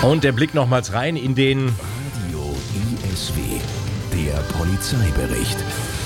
Und der Blick nochmals rein in den Radio ISW, der Polizeibericht.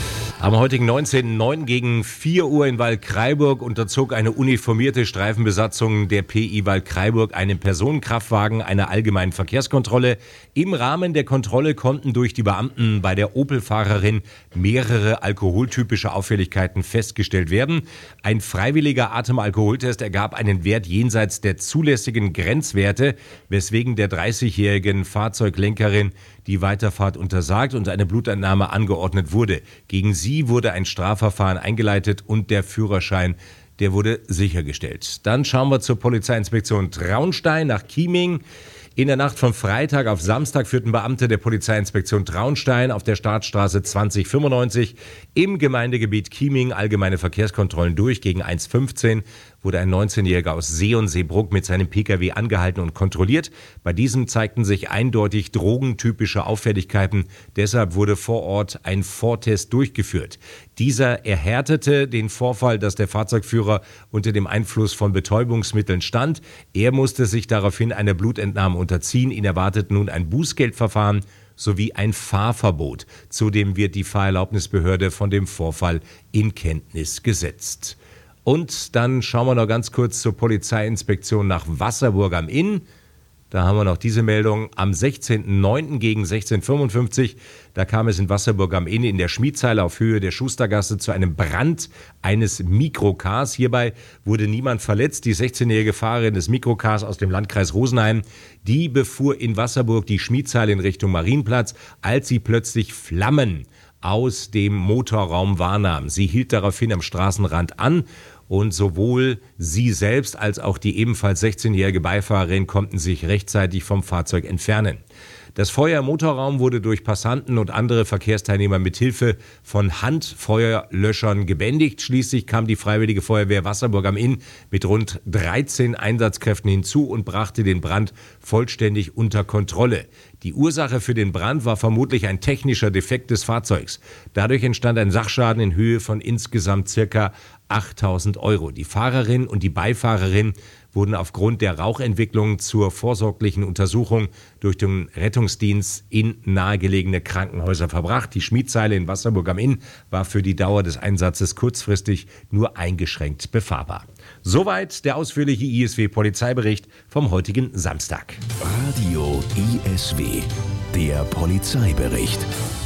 Am heutigen 19.09. gegen 4 Uhr in Waldkraiburg unterzog eine uniformierte Streifenbesatzung der PI Waldkraiburg einem Personenkraftwagen einer allgemeinen Verkehrskontrolle. Im Rahmen der Kontrolle konnten durch die Beamten bei der Opel-Fahrerin mehrere alkoholtypische Auffälligkeiten festgestellt werden. Ein freiwilliger Atemalkoholtest ergab einen Wert jenseits der zulässigen Grenzwerte, weswegen der 30-jährigen Fahrzeuglenkerin die Weiterfahrt untersagt und eine Blutentnahme angeordnet wurde. Gegen sie wurde ein Strafverfahren eingeleitet und der Führerschein, der wurde sichergestellt. Dann schauen wir zur Polizeiinspektion Traunstein nach Chieming. In der Nacht von Freitag auf Samstag führten Beamte der Polizeiinspektion Traunstein auf der Startstraße 2095 im Gemeindegebiet Chieming allgemeine Verkehrskontrollen durch. Gegen 1:15 wurde ein 19-Jähriger aus See und Seebruck mit seinem Pkw angehalten und kontrolliert. Bei diesem zeigten sich eindeutig drogentypische Auffälligkeiten. Deshalb wurde vor Ort ein Vortest durchgeführt. Dieser erhärtete den Vorfall, dass der Fahrzeugführer unter dem Einfluss von Betäubungsmitteln stand. Er musste sich daraufhin einer Blutentnahme unterziehen. Ihn erwartet nun ein Bußgeldverfahren sowie ein Fahrverbot. Zudem wird die Fahrerlaubnisbehörde von dem Vorfall in Kenntnis gesetzt. Und dann schauen wir noch ganz kurz zur Polizeiinspektion nach Wasserburg am Inn. Da haben wir noch diese Meldung. Am 16.09. gegen 16:55, da kam es in Wasserburg am Inn in der Schmiedzeile auf Höhe der Schustergasse zu einem Brand eines Mikrocars. Hierbei wurde niemand verletzt. Die 16-jährige Fahrerin des Mikrocars aus dem Landkreis Rosenheim, die befuhr in Wasserburg die Schmiedzeile in Richtung Marienplatz, als sie plötzlich Flammen aus dem Motorraum wahrnahm. Sie hielt daraufhin am Straßenrand an. Und sowohl sie selbst als auch die ebenfalls 16-jährige Beifahrerin konnten sich rechtzeitig vom Fahrzeug entfernen. Das Feuer im Motorraum wurde durch Passanten und andere Verkehrsteilnehmer mit Hilfe von Handfeuerlöschern gebändigt. Schließlich kam die Freiwillige Feuerwehr Wasserburg am Inn mit rund 13 Einsatzkräften hinzu und brachte den Brand vollständig unter Kontrolle. Die Ursache für den Brand war vermutlich ein technischer Defekt des Fahrzeugs. Dadurch entstand ein Sachschaden in Höhe von insgesamt ca. 8.000 Euro. Die Fahrerin und die Beifahrerin wurden aufgrund der Rauchentwicklung zur vorsorglichen Untersuchung durch den Rettungsdienst in nahegelegene Krankenhäuser verbracht. Die Schmiedzeile in Wasserburg am Inn war für die Dauer des Einsatzes kurzfristig nur eingeschränkt befahrbar. Soweit der ausführliche ISW-Polizeibericht vom heutigen Samstag. Radio ISW, der Polizeibericht.